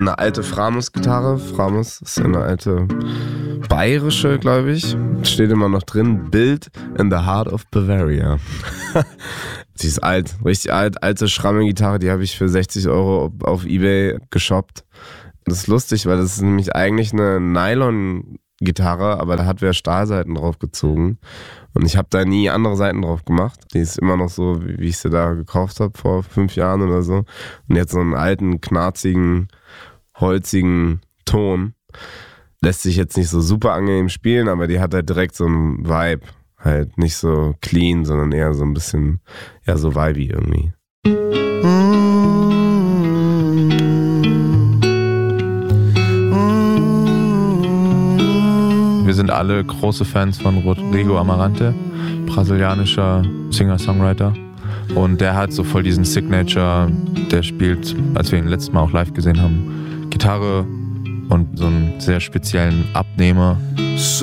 Eine alte Framus-Gitarre. Framus ist eine alte bayerische, glaube ich. Steht immer noch drin, Built in the Heart of Bavaria. Sie ist alt, richtig alt. Alte Schramme-Gitarre, die habe ich für 60 € auf Ebay geshoppt. Das ist lustig, weil das ist nämlich eigentlich eine Nylon-Gitarre, aber da hat wer Stahlseiten drauf gezogen. Und ich habe da nie andere Seiten drauf gemacht. Die ist immer noch so, wie ich sie da gekauft habe vor 5 Jahren oder so. Und jetzt so einen alten, knarzigen, holzigen Ton. Lässt sich jetzt nicht so super angenehm spielen, aber die hat halt direkt so einen Vibe. Halt nicht so clean, sondern eher so ein bisschen, ja, so vibey irgendwie. Wir sind alle große Fans von Rodrigo Amarante, brasilianischer Singer-Songwriter. Und der hat so voll diesen Signature, der spielt, als wir ihn letztes Mal auch live gesehen haben, Gitarre und so einen sehr speziellen Abnehmer.